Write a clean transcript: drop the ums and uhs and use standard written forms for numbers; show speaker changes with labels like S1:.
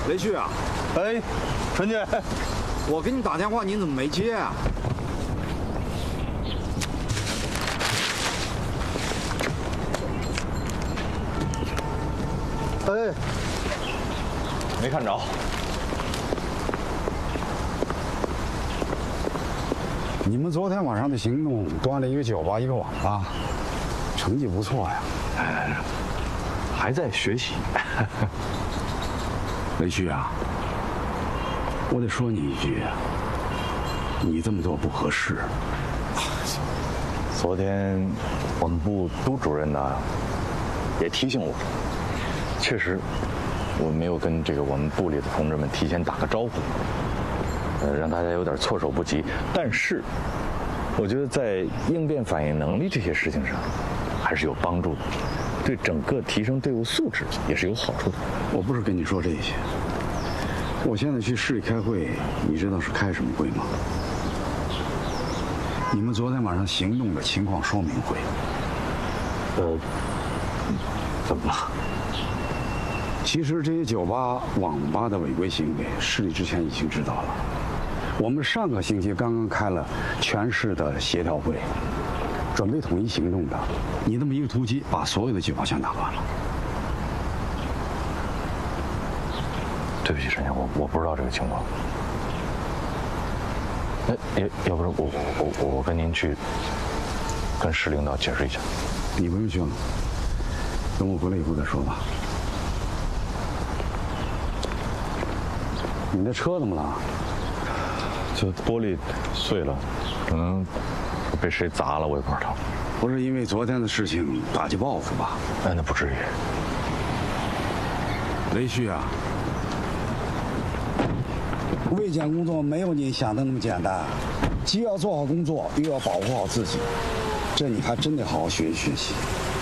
S1: 雷旭啊，
S2: 哎，陈姐，
S1: 我给你打电话，你怎么没接啊？
S2: 哎，没看着。
S3: 你们昨天晚上的行动，端了一个酒吧，一个网吧，成绩不错呀。
S2: 还在学习。
S3: 雷旭啊，我得说你一句，你这么做不合适。
S2: 昨天我们部督主任呢也提醒我，确实我没有跟我们部里的同志们提前打个招呼，让大家有点措手不及。但是我觉得在应变反应能力这些事情上还是有帮助的，对整个提升队伍素质也是有好处的。
S3: 我不是跟你说这些，我现在去市里开会，你知道是开什么会吗？你们昨天晚上行动的情况说明会。
S2: 怎么了？
S3: 其实这些酒吧、网吧的违规行为，市里之前已经知道了。我们上个星期刚刚开了全市的协调会，准备统一行动的。你这么一个突击，把所有的酒吧全打乱了。
S2: 对不起，陈先生，我不知道这个情况。要不然我跟您去跟市领导解释一下。
S3: 你不用去了，等我回来以后再说吧。你的车怎么了？
S2: 就玻璃碎了，可能被谁砸了，我也不知道。
S3: 不是因为昨天的事情打击报复吧？
S2: 那不至于。
S3: 雷旭啊，卫检工作没有你想的那么简单，既要做好工作，又要保护好自己，这你还真得好好学习学习。